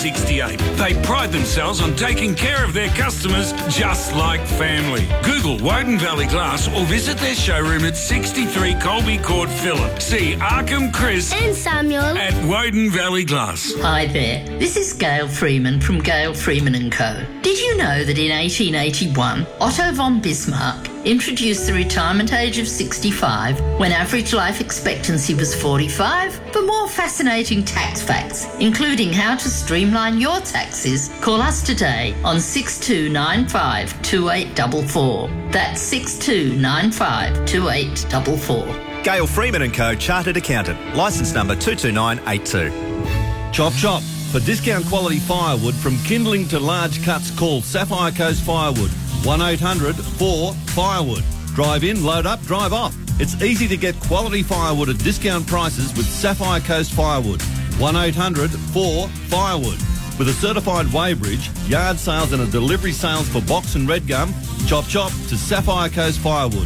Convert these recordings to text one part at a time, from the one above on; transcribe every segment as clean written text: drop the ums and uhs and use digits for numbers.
68. They pride themselves on taking care of their customers just like family. Google Woden Valley Glass or visit their showroom at 63 Colby Court, Phillip. See Arkham, Chris and Samuel at Woden Valley Glass. Hi there, this is Gail Freeman from Gail Freeman & Co. Did you know that in 1881, Otto von Bismarck introduced the retirement age of 65 when average life expectancy was 45? For more fascinating tax facts, including how to streamline your taxes, call us today on 6295 2844. That's 6295 2844. Gail Freeman & Co. Chartered Accountant. Licence number 22982. Chop chop. For discount quality firewood from kindling to large cuts, call Sapphire Coast Firewood. 1-800-4-FIREWOOD. Drive in, load up, drive off. It's easy to get quality firewood at discount prices with Sapphire Coast Firewood. 1-800-4-FIREWOOD. With a certified weighbridge, yard sales and a delivery sales for box and red gum, chop chop to Sapphire Coast Firewood.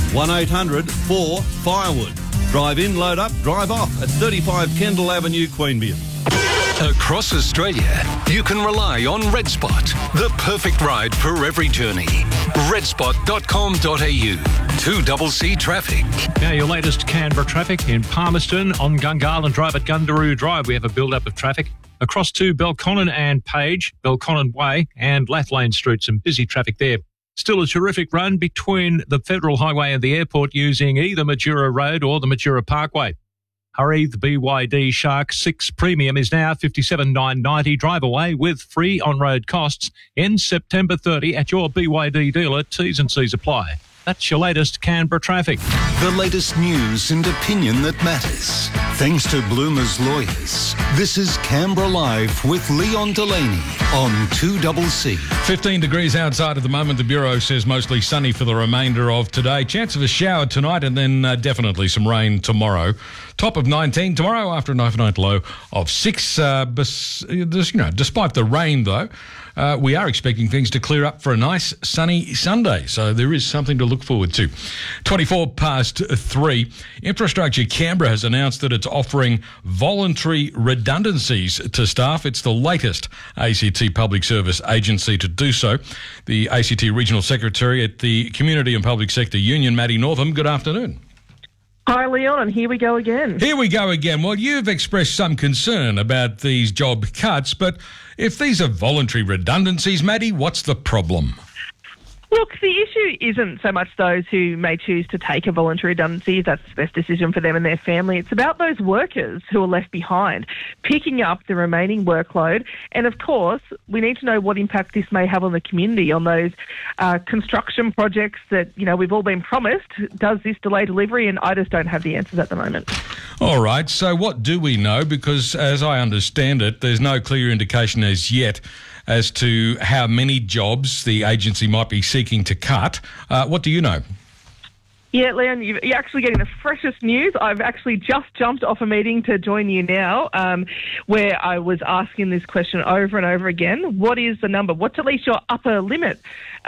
1-800-4-FIREWOOD. Drive in, load up, drive off at 35 Kendall Avenue, Queanbeyan. Across Australia, you can rely on Red Spot, the perfect ride for every journey. redspot.com.au. 2CC traffic. Now your latest Canberra traffic in Palmerston on Gungahlin Drive at Gundaroo Drive. We have a build-up of traffic across to Belconnen and Page, Belconnen Way and Lathlane Street. Some busy traffic there. Still a terrific run between the Federal Highway and the airport using either Majura Road or the Majura Parkway. Hurry, the BYD Shark 6 Premium is now $57,990. Drive away with free on-road costs. Ends September 30 at your BYD dealer. T's and C's apply. That's your latest Canberra traffic. The latest news and opinion that matters. Thanks to Bloomer's lawyers. This is Canberra Live with Leon Delaney on 2CC. 15 degrees outside at the moment. The Bureau says mostly sunny for the remainder of today. Chance of a shower tonight and then definitely some rain tomorrow. Top of 19 tomorrow after an overnight low of 6. Despite the rain, though, we are expecting things to clear up for a nice sunny Sunday. So there is something to look forward to. 3:24. Infrastructure Canberra has announced that it's offering voluntary redundancies to staff. It's the latest ACT public service agency to do so. The ACT Regional Secretary at the Community and Public Sector Union, Maddie Northam, good afternoon. Hi, Leon, and here we go again. Here we go again. Well, you've expressed some concern about these job cuts, but if these are voluntary redundancies, Maddie, what's the problem? Look, the issue isn't so much those who may choose to take a voluntary redundancy. That's the best decision for them and their family. It's about those workers who are left behind, picking up the remaining workload. And, of course, we need to know what impact this may have on the community, on those construction projects that, we've all been promised. Does this delay delivery? And I just don't have the answers at the moment. All right, so what do we know? Because, as I understand it, there's no clear indication as yet as to how many jobs the agency might be seeking to cut. What do you know? Yeah, Leon, you're actually getting the freshest news. I've actually just jumped off a meeting to join you now, where I was asking this question over and over again. What is the number? What's at least your upper limit?